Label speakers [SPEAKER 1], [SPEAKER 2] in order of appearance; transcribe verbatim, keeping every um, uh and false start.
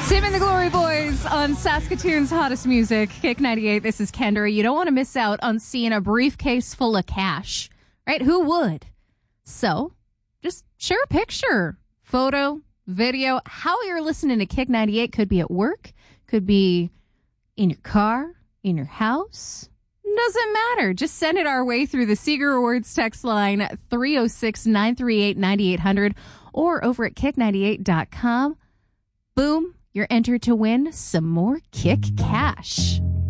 [SPEAKER 1] Tim and the Glory Boys on Saskatoon's hottest music, Kick ninety-eight. This is Kendra. You don't want to miss out on seeing a briefcase full of cash, right? Who would? So just share a picture, photo, video. How you're listening to Kick ninety-eight could be at work, could be in your car, in your house. Doesn't matter. Just send it our way through the Seeger Awards text line three oh six, nine three eight, nine eight hundred or over at kick ninety-eight dot com. Boom. You're entered to win some more Kick cash.